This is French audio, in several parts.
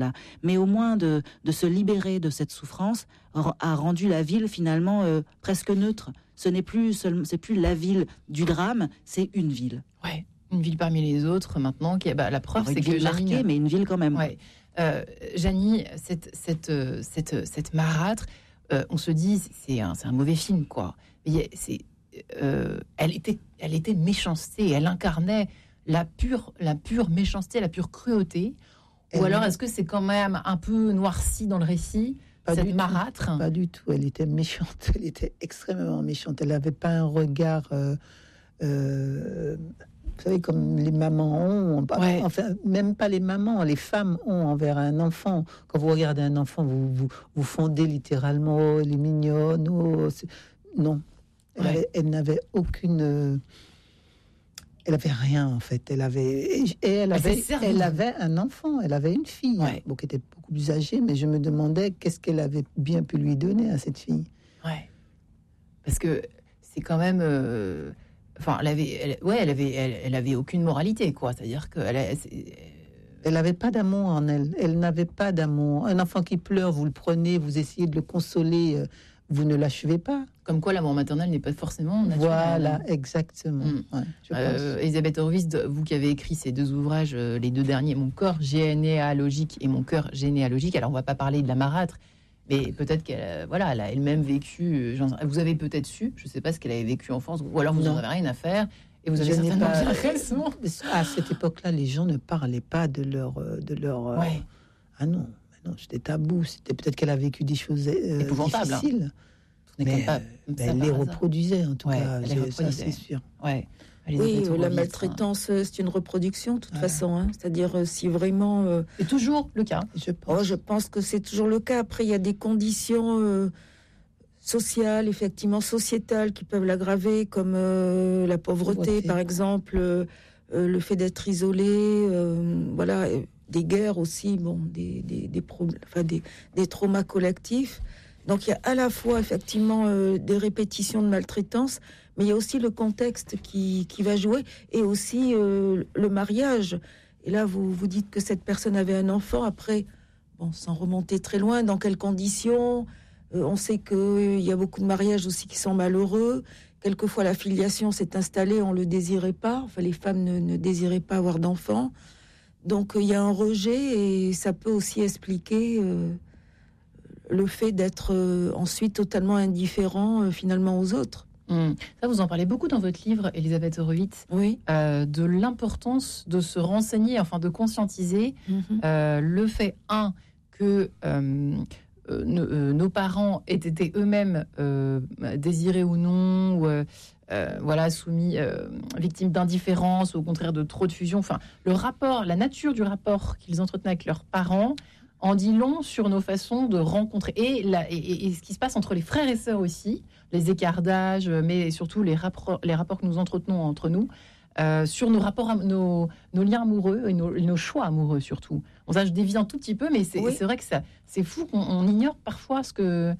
Mais au moins de se libérer de cette souffrance a rendu la ville finalement presque neutre. C'est plus la ville du drame, c'est une ville. Ouais, une ville parmi les autres maintenant. La preuve, c'est que marquée, mais une ville quand même. Ouais. Janie, cette marâtre, on se dit c'est un mauvais film, quoi. Elle était méchanceté, elle incarnait la pure méchanceté, la pure cruauté. Ou alors est-ce que c'est quand même un peu noirci dans le récit, cette marâtre? Pas du tout, elle était méchante, elle était extrêmement méchante. Elle n'avait pas un regard, vous savez, comme les mamans ont, enfin même pas les mamans, les femmes ont envers un enfant. Quand vous regardez un enfant, vous fondez littéralement, oh, elle est mignonne, oh, non. Elle n'avait aucune... Elle avait rien en fait. Elle avait un enfant. Elle avait une fille, qui était beaucoup plus âgée, mais je me demandais qu'est-ce qu'elle avait bien pu lui donner à cette fille. Ouais. Parce que c'est quand même. Elle avait aucune moralité, quoi. C'est-à-dire elle n'avait pas d'amour en elle. Elle n'avait pas d'amour. Un enfant qui pleure, vous le prenez, vous essayez de le consoler. Vous ne l'achevez pas. Comme quoi, l'amour maternel n'est pas forcément naturel. Voilà, exactement. Ouais, je pense. Elisabeth Horowitz, vous qui avez écrit ces deux ouvrages, les deux derniers, Mon corps généalogique et Mon cœur généalogique. Alors, on ne va pas parler de la marâtre, mais peut-être qu'elle elle a elle-même vécu... vous avez peut-être su, je ne sais pas ce qu'elle avait vécu en France, ou alors vous n'en avez rien à faire, et vous avez certainement bien raison. À cette époque-là, les gens ne parlaient pas de leur... Ah non. Non, c'était tabou. C'était peut-être qu'elle a vécu des choses difficiles. Mais elle les reproduisait, en tout cas. Ça, c'est sûr. Ouais. Oui, la maltraitance, c'est une reproduction, de toute façon. Hein. C'est-à-dire, si vraiment... c'est toujours le cas. Je pense que c'est toujours le cas. Après, il y a des conditions sociales, effectivement, sociétales, qui peuvent l'aggraver, comme la pauvreté, par exemple, le fait d'être isolé, voilà... des guerres aussi, des traumas collectifs. Donc il y a à la fois effectivement des répétitions de maltraitance, mais il y a aussi le contexte qui va jouer, et aussi le mariage. Et là, vous dites que cette personne avait un enfant. Après, sans remonter très loin, dans quelles conditions? On sait qu'il y a beaucoup de mariages aussi qui sont malheureux. Quelquefois, la filiation s'est installée, on ne le désirait pas. Enfin, les femmes ne désiraient pas avoir d'enfants. Donc il y a un rejet, et ça peut aussi expliquer le fait d'être ensuite totalement indifférent finalement aux autres. Ça, vous en parlez beaucoup dans votre livre, Elisabeth Horowitz, de l'importance de se renseigner, enfin de conscientiser le fait, que nos parents aient été eux-mêmes désirés ou non, ou soumis, victimes d'indifférence, ou au contraire de trop de fusion. Enfin, la nature du rapport qu'ils entretenaient avec leurs parents en dit long sur nos façons de rencontrer. Et ce qui se passe entre les frères et sœurs aussi, les écarts d'âge, mais surtout les rapports que nous entretenons entre nous, sur nos rapports, nos liens amoureux et nos choix amoureux surtout. Bon, ça, je dévie un tout petit peu, mais c'est vrai que c'est fou qu'on ignore parfois ce que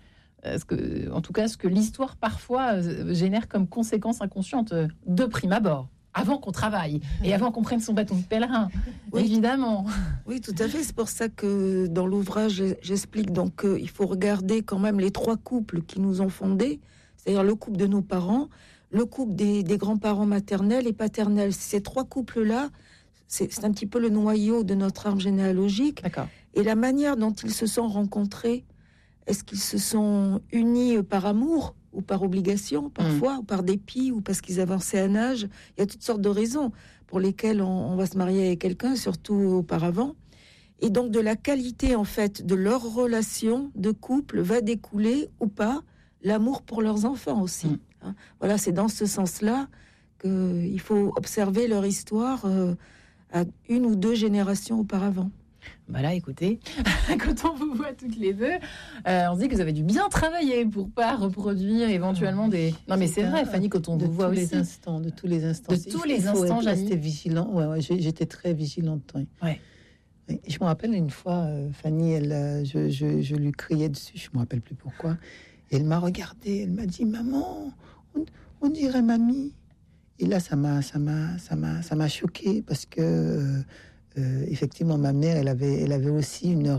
l'histoire parfois génère comme conséquence inconsciente de prime abord, avant qu'on travaille et avant qu'on prenne son bâton de pèlerin, évidemment. Oui, tout à fait. C'est pour ça que dans l'ouvrage, j'explique donc qu'il faut regarder quand même les trois couples qui nous ont fondés, c'est-à-dire le couple de nos parents, le couple des grands-parents maternels et paternels. Ces trois couples-là, c'est un petit peu le noyau de notre arbre généalogique. D'accord. Et la manière dont ils se sont rencontrés, est-ce qu'ils se sont unis par amour ou par obligation, parfois, ou par dépit, ou parce qu'ils avançaient un âge? Il y a toutes sortes de raisons pour lesquelles on va se marier avec quelqu'un, surtout auparavant. Et donc, de la qualité, en fait, de leur relation de couple va découler, ou pas, l'amour pour leurs enfants aussi. Voilà, c'est dans ce sens-là qu'il faut observer leur histoire à une ou deux générations auparavant. Bah là, écoutez, quand on vous voit toutes les deux, on se dit que vous avez dû bien travailler pour pas reproduire éventuellement des... Non, mais c'est vrai, Fanny, quand on vous voit aussi... De tous les instants. Il faut rester vigilant. J'étais très vigilante. Ouais. Et je me rappelle une fois, Fanny, je lui criais dessus, je me rappelle plus pourquoi. Et elle m'a regardée, elle m'a dit, maman, on dirait mamie. Et là, ça m'a choquée parce que effectivement, ma mère, elle avait aussi une